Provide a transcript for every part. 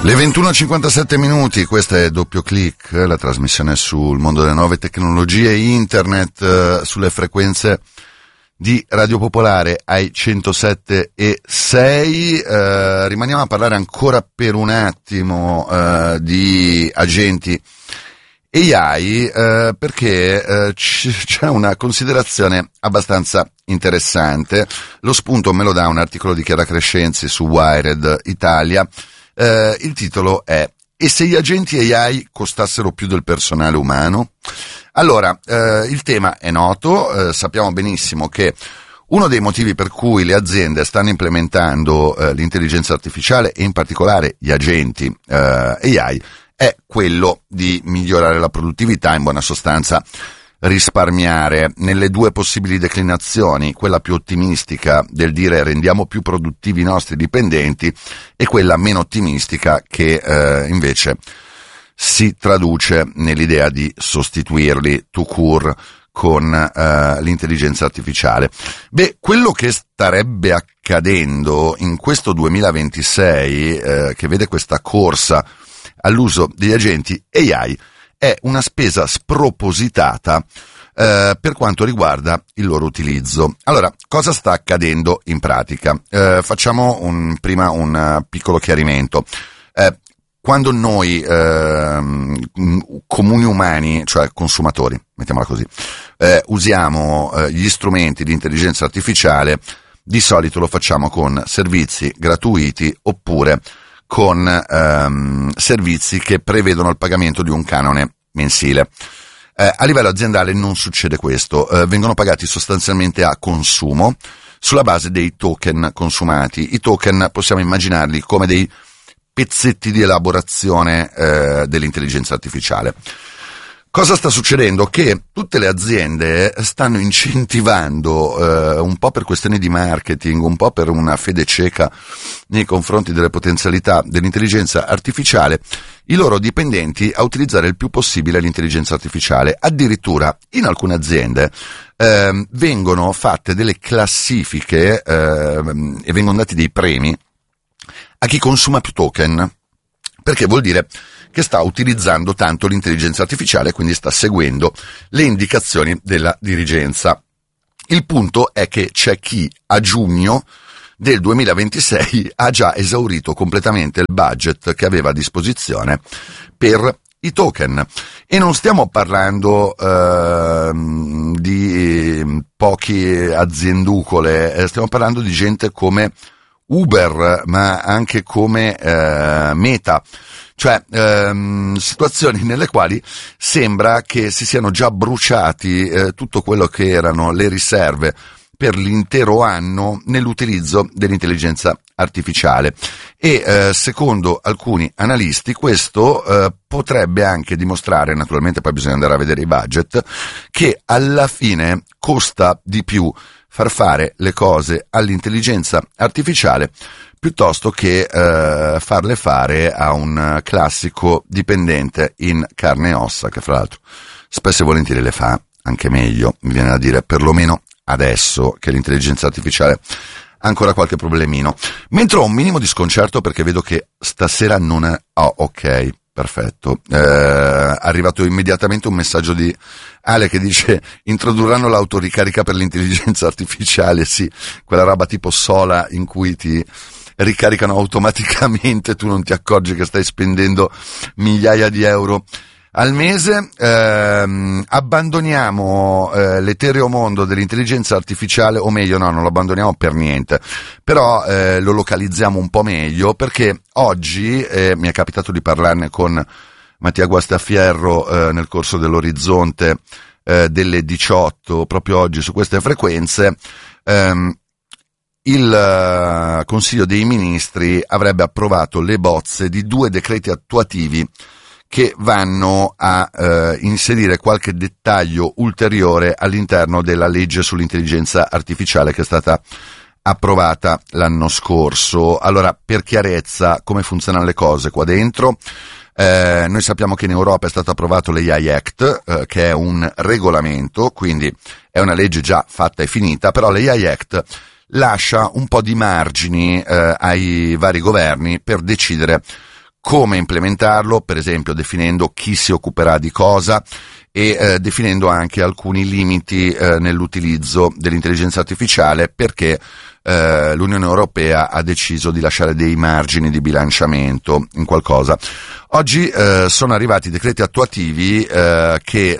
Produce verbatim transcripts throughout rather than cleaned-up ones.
Le ventuno e cinquantasette minuti, questa è Doppio Click, la trasmissione sul mondo delle nuove tecnologie, internet, eh, sulle frequenze di Radio Popolare ai centosette e sei. Eh, rimaniamo a parlare ancora per un attimo eh, di agenti A I eh, perché eh, c- c'è una considerazione abbastanza interessante. Lo spunto me lo dà un articolo di Chiara Crescenzi su Wired Italia. Uh, il titolo è: e se gli agenti A I costassero più del personale umano? Allora, uh, il tema è noto, uh, sappiamo benissimo che uno dei motivi per cui le aziende stanno implementando uh, l'intelligenza artificiale e in particolare gli agenti uh, A I è quello di migliorare la produttività, in buona sostanza risparmiare. Nelle due possibili declinazioni, quella più ottimistica del dire rendiamo più produttivi i nostri dipendenti e quella meno ottimistica che eh, invece si traduce nell'idea di sostituirli tout court con eh, l'intelligenza artificiale. Beh, quello che starebbe accadendo in questo duemilaventisei, eh, che vede questa corsa all'uso degli agenti A I, è una spesa spropositata eh, per quanto riguarda il loro utilizzo. Allora, cosa sta accadendo in pratica? Eh, facciamo un, prima un piccolo chiarimento. Eh, quando noi eh, comuni umani, cioè consumatori, mettiamola così, eh, usiamo eh, gli strumenti di intelligenza artificiale, di solito lo facciamo con servizi gratuiti oppure con ehm, servizi che prevedono il pagamento di un canone mensile. Eh, a livello aziendale non succede questo, eh, vengono pagati sostanzialmente a consumo sulla base dei token consumati. I token possiamo immaginarli come dei pezzetti di elaborazione eh, dell'intelligenza artificiale. Cosa sta succedendo? Che tutte le aziende stanno incentivando, eh, un po' per questioni di marketing, un po' per una fede cieca nei confronti delle potenzialità dell'intelligenza artificiale, i loro dipendenti a utilizzare il più possibile l'intelligenza artificiale. Addirittura in alcune aziende eh, vengono fatte delle classifiche eh, e vengono dati dei premi a chi consuma più token, perché vuol dire che sta utilizzando tanto l'intelligenza artificiale, quindi sta seguendo le indicazioni della dirigenza. Il punto è che c'è chi a giugno del duemilaventisei ha già esaurito completamente il budget che aveva a disposizione per i token. E non stiamo parlando eh, di poche azienducole, eh, stiamo parlando di gente come Uber, ma anche come eh, Meta. Cioè ehm, situazioni nelle quali sembra che si siano già bruciati eh, tutto quello che erano le riserve per l'intero anno nell'utilizzo dell'intelligenza artificiale e eh, secondo alcuni analisti questo eh, potrebbe anche dimostrare, naturalmente poi bisogna andare a vedere i budget, che alla fine costa di più far fare le cose all'intelligenza artificiale piuttosto che eh, farle fare a un classico dipendente in carne e ossa, che fra l'altro spesso e volentieri le fa anche meglio, mi viene da dire, perlomeno adesso che l'intelligenza artificiale ha ancora qualche problemino. Mentre ho un minimo di sconcerto perché vedo che stasera non è... Oh, ok, perfetto. Eh, è arrivato immediatamente un messaggio di Ale che dice: introdurranno l'autoricarica per l'intelligenza artificiale, sì, quella roba tipo Sola in cui ti ricaricano automaticamente, tu non ti accorgi che stai spendendo migliaia di euro al mese. Ehm, abbandoniamo eh, l'etereo mondo dell'intelligenza artificiale, o meglio no, non lo abbandoniamo per niente, però eh, lo localizziamo un po' meglio, perché oggi eh, mi è capitato di parlarne con Mattia Guastafierro eh, nel corso dell'Orizzonte eh, delle diciotto, proprio oggi su queste frequenze. ehm, Il Consiglio dei Ministri avrebbe approvato le bozze di due decreti attuativi che vanno a eh, inserire qualche dettaglio ulteriore all'interno della legge sull'intelligenza artificiale che è stata approvata l'anno scorso. Allora, per chiarezza, come funzionano le cose qua dentro? Eh, noi sappiamo che in Europa è stato approvato l'A I Act, eh, che è un regolamento, quindi è una legge già fatta e finita, però l'A I Act lascia un po' di margini eh, ai vari governi per decidere come implementarlo, per esempio definendo chi si occuperà di cosa e eh, definendo anche alcuni limiti eh, nell'utilizzo dell'intelligenza artificiale, perché eh, l'Unione Europea ha deciso di lasciare dei margini di bilanciamento in qualcosa. Oggi eh, sono arrivati decreti attuativi eh, che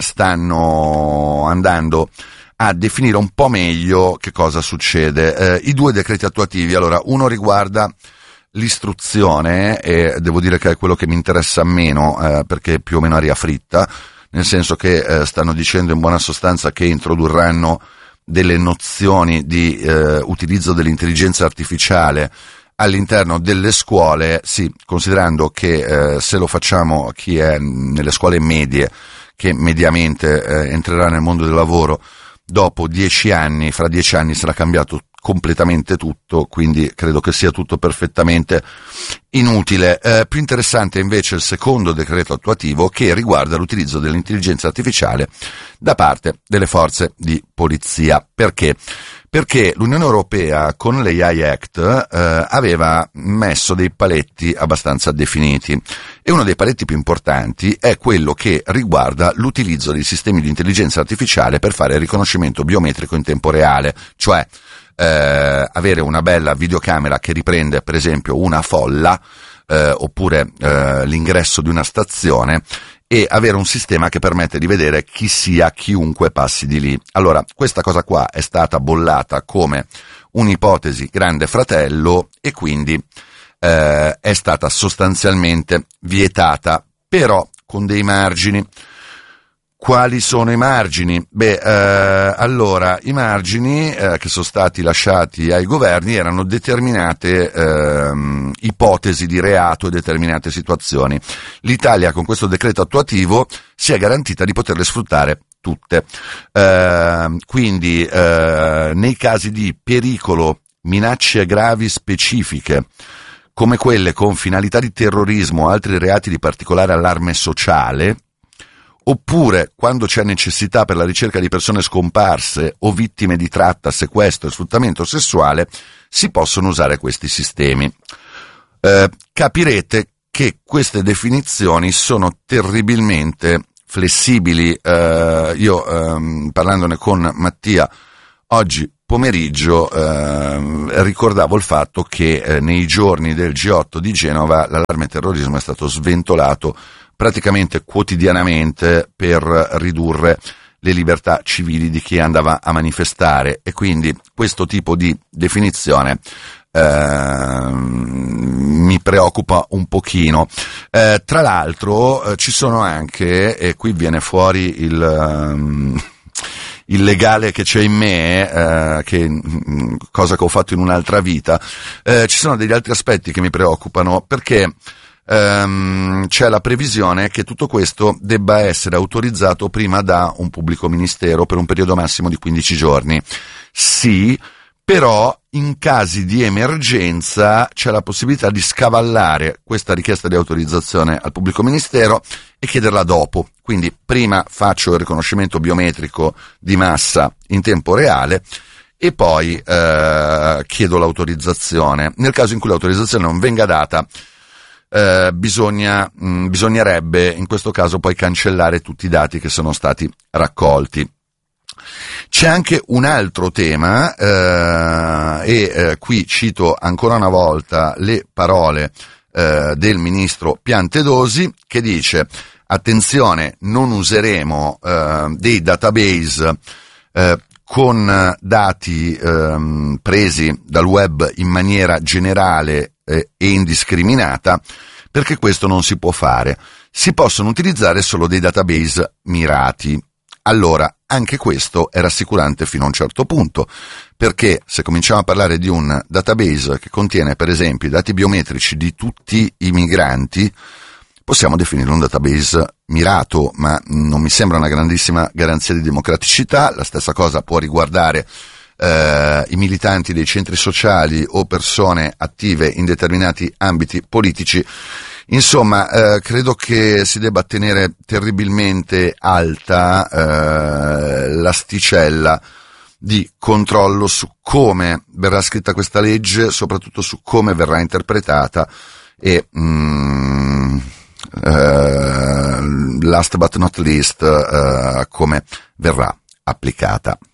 stanno andando a definire un po' meglio che cosa succede. Eh, I due decreti attuativi, allora, uno riguarda l'istruzione, e devo dire che è quello che mi interessa meno, eh, perché è più o meno aria fritta, nel senso che eh, stanno dicendo in buona sostanza che introdurranno delle nozioni di eh, utilizzo dell'intelligenza artificiale all'interno delle scuole, sì, considerando che eh, se lo facciamo chi è nelle scuole medie, che mediamente eh, entrerà nel mondo del lavoro dopo dieci anni, fra dieci anni sarà cambiato completamente tutto, quindi credo che sia tutto perfettamente inutile. Eh, più interessante invece il secondo decreto attuativo, che riguarda l'utilizzo dell'intelligenza artificiale da parte delle forze di polizia. Perché? Perché l'Unione Europea con l'A I Act eh, aveva messo dei paletti abbastanza definiti, e uno dei paletti più importanti è quello che riguarda l'utilizzo dei sistemi di intelligenza artificiale per fare il riconoscimento biometrico in tempo reale, cioè Eh, avere una bella videocamera che riprende per esempio una folla eh, oppure eh, l'ingresso di una stazione, e avere un sistema che permette di vedere chi sia chiunque passi di lì. Allora, questa cosa qua è stata bollata come un'ipotesi grande fratello, e quindi eh, è stata sostanzialmente vietata, però con dei margini. Quali sono i margini? Beh, eh, allora, i margini eh, che sono stati lasciati ai governi erano determinate eh, ipotesi di reato e determinate situazioni. L'Italia con questo decreto attuativo si è garantita di poterle sfruttare tutte. Eh, quindi, eh, nei casi di pericolo, minacce gravi specifiche, come quelle con finalità di terrorismo o altri reati di particolare allarme sociale, oppure quando c'è necessità per la ricerca di persone scomparse o vittime di tratta, sequestro e sfruttamento sessuale, si possono usare questi sistemi. Eh, capirete che queste definizioni sono terribilmente flessibili. Eh, io, ehm, parlandone con Mattia oggi pomeriggio, eh, ricordavo il fatto che eh, nei giorni del G otto di Genova l'allarme terrorismo è stato sventolato praticamente quotidianamente per ridurre le libertà civili di chi andava a manifestare, e quindi questo tipo di definizione eh, mi preoccupa un pochino. Eh, tra l'altro eh, ci sono anche, e qui viene fuori il... Um, il legale che c'è in me, eh, che mh, cosa che ho fatto in un'altra vita, eh, ci sono degli altri aspetti che mi preoccupano, perché ehm, c'è la previsione che tutto questo debba essere autorizzato prima da un pubblico ministero per un periodo massimo di quindici giorni. Sì, però in casi di emergenza c'è la possibilità di scavallare questa richiesta di autorizzazione al pubblico ministero e chiederla dopo. Quindi prima faccio il riconoscimento biometrico di massa in tempo reale e poi eh, chiedo l'autorizzazione. Nel caso in cui l'autorizzazione non venga data, eh, bisogna, mh, bisognerebbe in questo caso poi cancellare tutti i dati che sono stati raccolti. C'è anche un altro tema, eh, e eh, qui cito ancora una volta le parole eh, del ministro Piantedosi, che dice: attenzione, non useremo eh, dei database eh, con dati eh, presi dal web in maniera generale eh, e indiscriminata, perché questo non si può fare. Si possono utilizzare solo dei database mirati. Allora, anche questo è rassicurante fino a un certo punto, perché se cominciamo a parlare di un database che contiene per esempio i dati biometrici di tutti i migranti, possiamo definirlo un database mirato, ma non mi sembra una grandissima garanzia di democraticità. La stessa cosa può riguardare eh, i militanti dei centri sociali o persone attive in determinati ambiti politici. Insomma, eh, credo che si debba tenere terribilmente alta eh, l'asticella di controllo su come verrà scritta questa legge, soprattutto su come verrà interpretata, e mm, last but not least, uh, come verrà applicata.